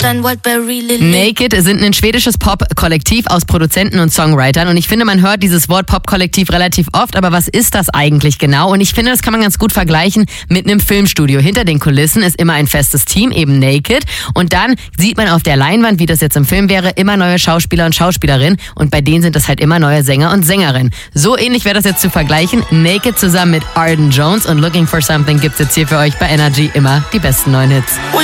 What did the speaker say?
Naked sind ein schwedisches Pop-Kollektiv aus Produzenten und Songwritern und ich finde, man hört dieses Wort Pop-Kollektiv relativ oft, aber was ist das eigentlich genau? Und ich finde, das kann man ganz gut vergleichen mit einem Filmstudio. Hinter den Kulissen ist immer ein festes Team, eben Naked, und dann sieht man auf der Leinwand, wie das jetzt im Film wäre, immer neue Schauspieler und Schauspielerinnen und bei denen sind das halt immer neue Sänger und Sängerinnen. So ähnlich wäre das jetzt zu vergleichen. Naked zusammen mit Arden Jones und Looking for Something gibt's jetzt hier für euch bei Energy immer die besten neuen Hits.